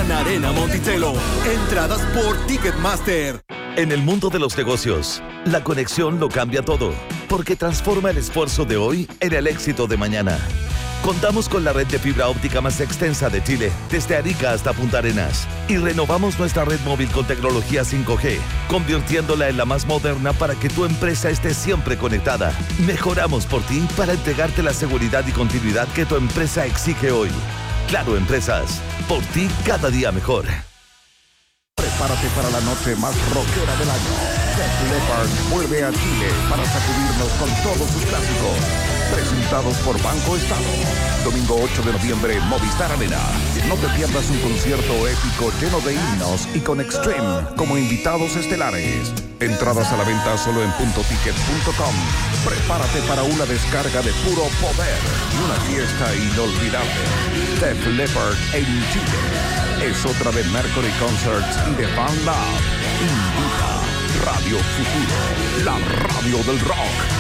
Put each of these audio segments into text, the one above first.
en Arena Monticello. Entradas por Ticketmaster. En el mundo de los negocios, la conexión lo cambia todo, porque transforma el esfuerzo de hoy en el éxito de mañana. Contamos con la red de fibra óptica más extensa de Chile, desde Arica hasta Punta Arenas. Y renovamos nuestra red móvil con tecnología 5G, convirtiéndola en la más moderna para que tu empresa esté siempre conectada. Mejoramos por ti para entregarte la seguridad y continuidad que tu empresa exige hoy. Claro Empresas, por ti cada día mejor. Prepárate para la noche más rockera del año. Def Leppard vuelve a Chile para sacudirnos con todos sus clásicos. Presentados por Banco Estado. Domingo 8 de noviembre, Movistar Arena. No te pierdas un concierto épico lleno de himnos y con Extreme como invitados estelares. Entradas a la venta solo en puntoticket.com. Prepárate para una descarga de puro poder y una fiesta inolvidable. Def Leppard en Chile. Es otra de Mercury Concerts y de Fan Lab. Invita Radio Futuro, la radio del rock.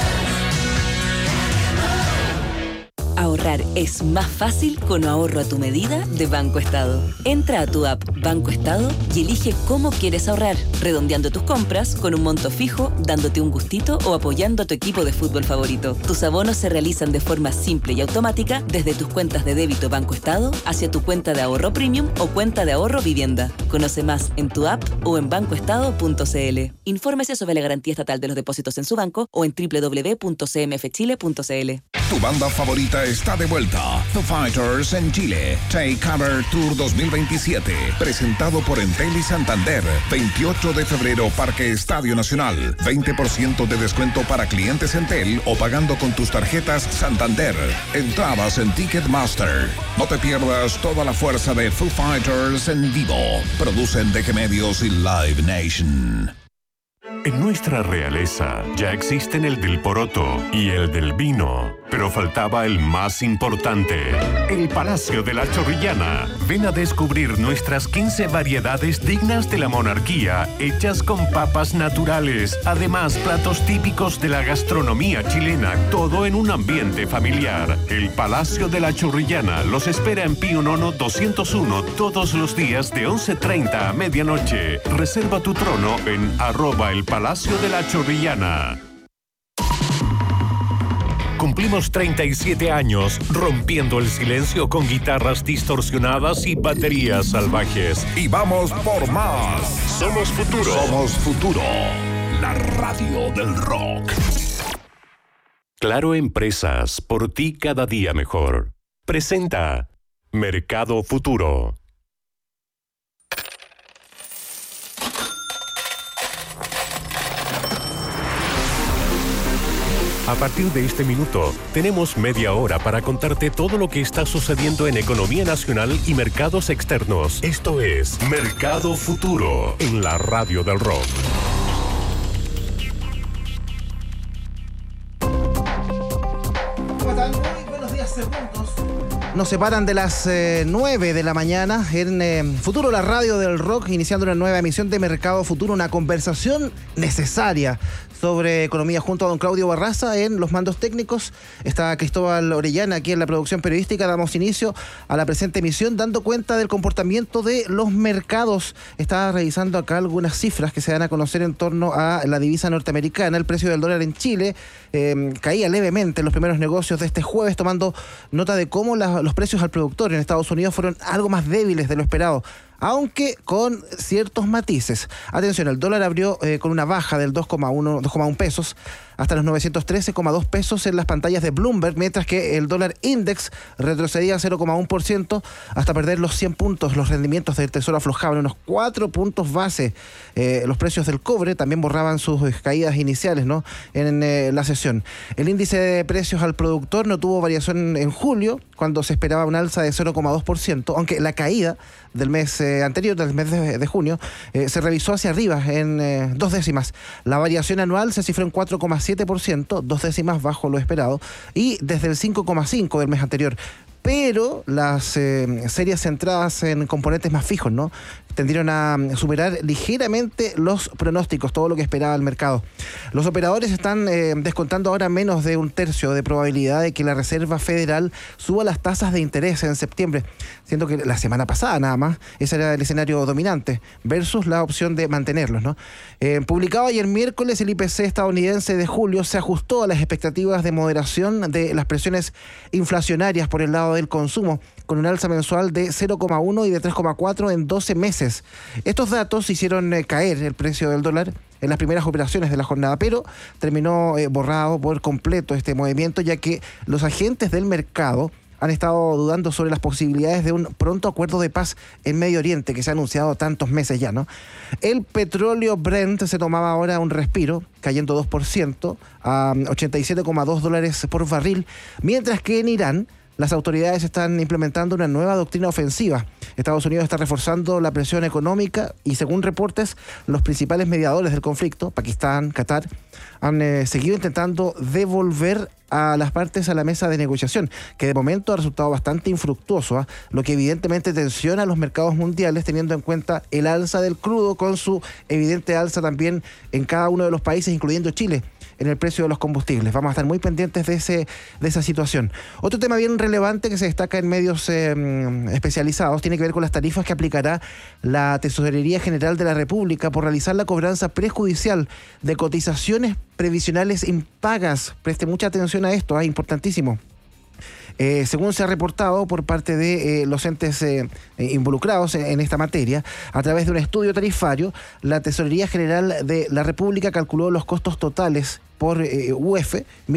Ahorrar es más fácil con ahorro a tu medida de Banco Estado. Entra a tu app Banco Estado y elige cómo quieres ahorrar, redondeando tus compras con un monto fijo, dándote un gustito o apoyando a tu equipo de fútbol favorito. Tus abonos se realizan de forma simple y automática desde tus cuentas de débito Banco Estado hacia tu cuenta de ahorro premium o cuenta de ahorro vivienda. Conoce más en tu app o en bancoestado.cl. Infórmese sobre la garantía estatal de los depósitos en su banco o en www.cmfchile.cl. Tu banda favorita está de vuelta. Foo Fighters en Chile. Take Cover Tour 2027. Presentado por Entel y Santander. 28 de febrero, Parque Estadio Nacional. 20% de descuento para clientes Entel o pagando con tus tarjetas Santander. Entradas en Ticketmaster. No te pierdas toda la fuerza de Foo Fighters en vivo. Producen DG Medios y Live Nation. En nuestra realeza ya existen el del poroto y el del vino, pero faltaba el más importante, el Palacio de la Chorrillana. Ven a descubrir nuestras 15 variedades dignas de la monarquía, hechas con papas naturales. Además, platos típicos de la gastronomía chilena, todo en un ambiente familiar. El Palacio de la Chorrillana los espera en Pío Nono 201 todos los días de 11:30 a medianoche. Reserva tu trono en @el Palacio de la Chorrillana. Cumplimos 37 años rompiendo el silencio con guitarras distorsionadas y baterías salvajes. Y vamos por más. Somos Futuro. Somos Futuro, la radio del rock. Claro Empresas, por ti cada día mejor. Presenta Mercado Futuro. A partir de este minuto, tenemos media hora para contarte todo lo que está sucediendo en economía nacional y mercados externos. Esto es Mercado Futuro, en la radio del rock. ¿Cómo están? Muy buenos días, segundos. Nos separan de las 9 de la mañana en Futuro, la radio del rock, iniciando una nueva emisión de Mercado Futuro, una conversación necesaria sobre economía junto a don Claudio Barraza en los mandos técnicos. Está Cristóbal Orellana aquí en la producción periodística. Damos inicio a la presente emisión dando cuenta del comportamiento de los mercados. Estaba revisando acá algunas cifras que se dan a conocer en torno a la divisa norteamericana. El precio del dólar en Chile caía levemente en los primeros negocios de este jueves, tomando nota de cómo los precios al productor en Estados Unidos fueron algo más débiles de lo esperado, aunque con ciertos matices. Atención, el dólar abrió con una baja del 2,1 pesos hasta los 913,2 pesos en las pantallas de Bloomberg, mientras que el dólar index retrocedía 0,1% hasta perder los 100 puntos. Los rendimientos del Tesoro aflojaban unos 4 puntos base. Los precios del cobre también borraban sus caídas iniciales, ¿no?, en la sesión. El índice de precios al productor no tuvo variación en julio, cuando se esperaba un alza de 0,2%, aunque la caída del mes anterior, del mes de junio, se revisó hacia arriba en 2 décimas. La variación anual se cifró en 4,7%, 2 décimas bajo lo esperado, y desde el 5,5% del mes anterior. pero las series centradas en componentes más fijos, ¿no?, tendieron a superar ligeramente los pronósticos, todo lo que esperaba el mercado. Los operadores están descontando ahora menos de un tercio de probabilidad de que la Reserva Federal suba las tasas de interés en septiembre, siendo que la semana pasada nada más ese era el escenario dominante, versus la opción de mantenerlos, ¿no? Publicado ayer miércoles, el IPC estadounidense de julio se ajustó a las expectativas de moderación de las presiones inflacionarias por el lado del consumo, con un alza mensual de 0,1 y de 3,4 en 12 meses. Estos datos hicieron caer el precio del dólar en las primeras operaciones de la jornada, pero terminó borrado por completo este movimiento, ya que los agentes del mercado han estado dudando sobre las posibilidades de un pronto acuerdo de paz en Medio Oriente, que se ha anunciado tantos meses ya, ¿no? El petróleo Brent se tomaba ahora un respiro, cayendo 2% a $87,2 por barril, mientras que en Irán las autoridades están implementando una nueva doctrina ofensiva. Estados Unidos está reforzando la presión económica y, según reportes, los principales mediadores del conflicto, Pakistán, Qatar, han seguido intentando devolver a las partes a la mesa de negociación, que de momento ha resultado bastante infructuoso, lo que evidentemente tensiona a los mercados mundiales, teniendo en cuenta el alza del crudo, con su evidente alza también en cada uno de los países, incluyendo Chile, en el precio de los combustibles. Vamos a estar muy pendientes de esa situación. Otro tema bien relevante que se destaca en medios especializados tiene que ver con las tarifas que aplicará la Tesorería General de la República por realizar la cobranza prejudicial de cotizaciones previsionales impagas. Preste mucha atención a esto, es importantísimo. Según se ha reportado por parte de los entes involucrados en esta materia, a través de un estudio tarifario, la Tesorería General de la República calculó los costos totales por UF,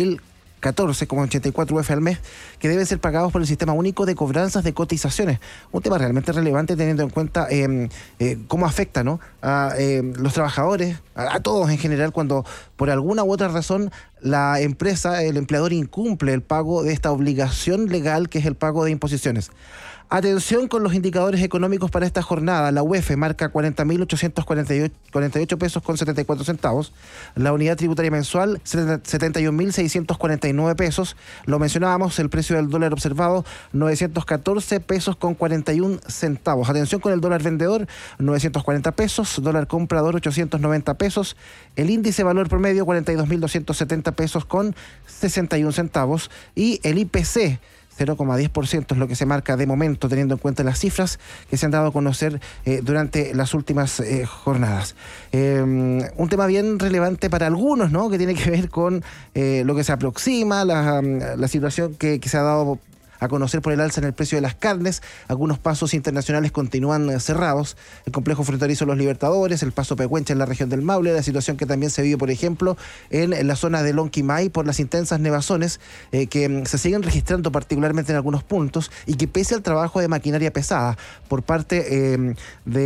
1.014,84 UF al mes, que deben ser pagados por el Sistema Único de Cobranzas de Cotizaciones. Un tema realmente relevante, teniendo en cuenta cómo afecta, ¿no?, a los trabajadores, a todos en general, cuando por alguna u otra razón la empresa, el empleador, incumple el pago de esta obligación legal que es el pago de imposiciones. Atención con los indicadores económicos para esta jornada. La UEF marca 40.848 pesos con 74 centavos. La unidad tributaria mensual, 71.649 pesos. Lo mencionábamos, el precio del dólar observado, 914 pesos con 41 centavos. Atención con el dólar vendedor, 940 pesos. Dólar comprador, 890 pesos. El índice valor promedio, 42.270 pesos con 61 centavos. Y el IPC, 0,10% es lo que se marca de momento, teniendo en cuenta las cifras que se han dado a conocer durante las últimas jornadas. Un tema bien relevante para algunos, ¿no?, que tiene que ver con lo que se aproxima, la situación que se ha dado a conocer por el alza en el precio de las carnes. Algunos pasos internacionales continúan cerrados. El complejo fronterizo Los Libertadores, el paso Pehuenche en la región del Maule, la situación que también se vive, por ejemplo, en la zona de Lonquimay por las intensas nevazones que se siguen registrando particularmente en algunos puntos, y que pese al trabajo de maquinaria pesada por parte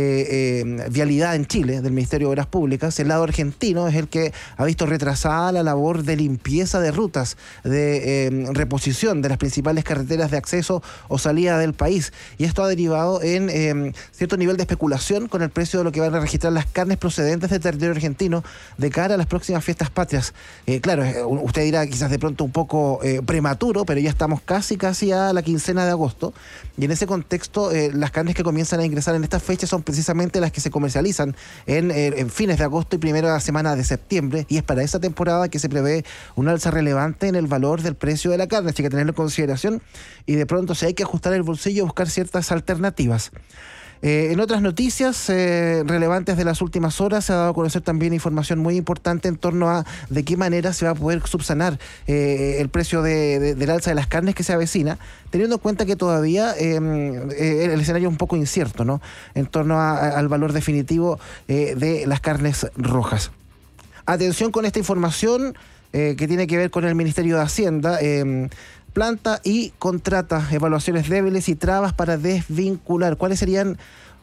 de Vialidad en Chile, del Ministerio de Obras Públicas, el lado argentino es el que ha visto retrasada la labor de limpieza de rutas, de reposición de las principales carreteras de acceso o salida del país, y esto ha derivado en cierto nivel de especulación con el precio de lo que van a registrar las carnes procedentes del territorio argentino de cara a las próximas fiestas patrias. Claro, usted dirá quizás de pronto un poco prematuro, pero ya estamos casi a la quincena de agosto, y en ese contexto las carnes que comienzan a ingresar en estas fechas son precisamente las que se comercializan en fines de agosto y primera semana de septiembre, y es para esa temporada que se prevé un alza relevante en el valor del precio de la carne. Así que hay que tenerlo en consideración, y de pronto, si hay que ajustar el bolsillo, buscar ciertas alternativas. En otras noticias relevantes de las últimas horas, se ha dado a conocer también información muy importante en torno a de qué manera se va a poder subsanar el precio del alza de las carnes que se avecina, teniendo en cuenta que todavía el escenario es un poco incierto, ¿no?, en torno al valor definitivo de las carnes rojas. Atención con esta información que tiene que ver con el Ministerio de Hacienda. Planta y contrata evaluaciones débiles y trabas para desvincular. ¿Cuáles serían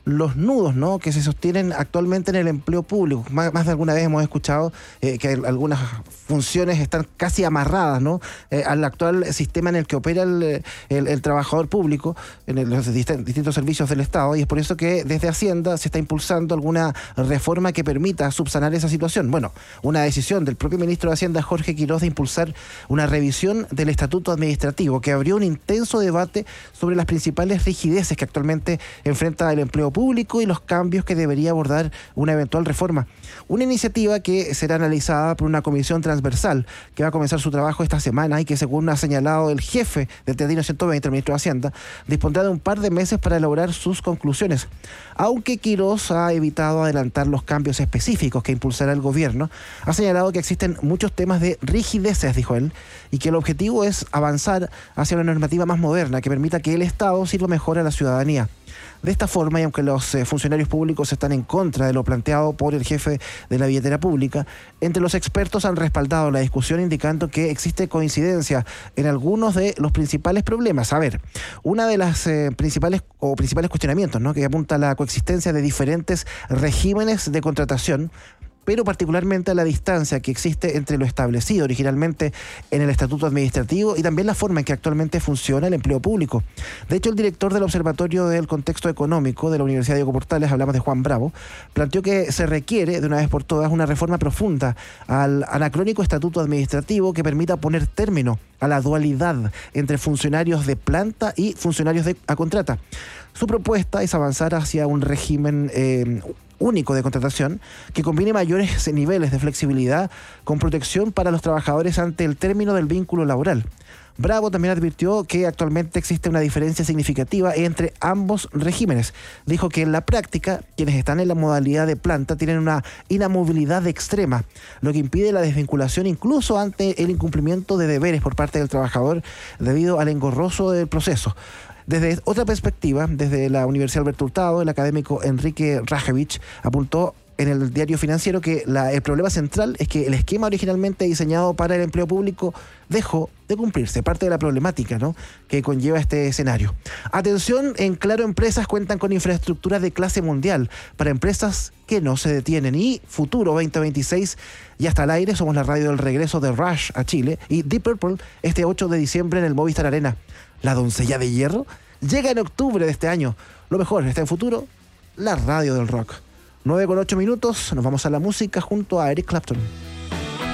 los nudos, ¿no?, que se sostienen actualmente en el empleo público. Más de alguna vez hemos escuchado que algunas funciones están casi amarradas, ¿no?, al actual sistema en el que opera el trabajador público en los distintos servicios del Estado, y es por eso que desde Hacienda se está impulsando alguna reforma que permita subsanar esa situación. Bueno, una decisión del propio ministro de Hacienda, Jorge Quiroz, de impulsar una revisión del estatuto administrativo que abrió un intenso debate sobre las principales rigideces que actualmente enfrenta el empleo público y los cambios que debería abordar una eventual reforma. Una iniciativa que será analizada por una comisión transversal que va a comenzar su trabajo esta semana y que, según ha señalado el jefe del Teatino 120, el ministro de Hacienda, dispondrá de un par de meses para elaborar sus conclusiones. Aunque Quiroz ha evitado adelantar los cambios específicos que impulsará el gobierno, ha señalado que existen muchos temas de rigideces, dijo él, y que el objetivo es avanzar hacia una normativa más moderna que permita que el Estado sirva mejor a la ciudadanía. De esta forma, y aunque los funcionarios públicos están en contra de lo planteado por el jefe de la billetera pública, entre los expertos han respaldado la discusión, indicando que existe coincidencia en algunos de los principales problemas. A ver, una de las principales cuestionamientos, ¿no?, que apunta a la coexistencia de diferentes regímenes de contratación, pero particularmente a la distancia que existe entre lo establecido originalmente en el Estatuto Administrativo y también la forma en que actualmente funciona el empleo público. De hecho, el director del Observatorio del Contexto Económico de la Universidad Diego Portales, hablamos de Juan Bravo, planteó que se requiere de una vez por todas una reforma profunda al anacrónico Estatuto Administrativo que permita poner término a la dualidad entre funcionarios de planta y funcionarios a contrata. Su propuesta es avanzar hacia un régimen único de contratación que combine mayores niveles de flexibilidad con protección para los trabajadores ante el término del vínculo laboral. Bravo también advirtió que actualmente existe una diferencia significativa entre ambos regímenes. Dijo que en la práctica, quienes están en la modalidad de planta tienen una inamovilidad extrema, lo que impide la desvinculación incluso ante el incumplimiento de deberes por parte del trabajador debido al engorroso del proceso. Desde otra perspectiva, desde la Universidad Alberto Hurtado, el académico Enrique Rajevich apuntó en el Diario Financiero que el problema central es que el esquema originalmente diseñado para el empleo público dejó de cumplirse, parte de la problemática, ¿no?, que conlleva este escenario. Atención, en Claro Empresas cuentan con infraestructura de clase mundial para empresas que no se detienen, y Futuro 2026 ya está al aire. Somos la radio del regreso de Rush a Chile y Deep Purple este 8 de diciembre en el Movistar Arena. La doncella de hierro llega en octubre de este año. Lo mejor está en Futuro, la radio del rock. 9:08 minutos, nos vamos a la música junto a Eric Clapton.